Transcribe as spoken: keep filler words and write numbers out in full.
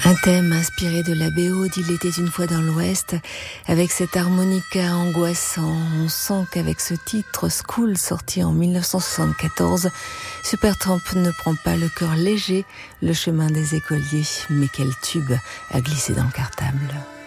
Un thème inspiré de la B O d'Il était une fois dans l'Ouest, avec cet harmonica angoissant. On sent qu'avec ce titre, School, sorti en mille neuf cent soixante-quatorze, Supertramp ne prend pas le cœur léger le chemin des écoliers, mais quel tube a glissé dans le cartable.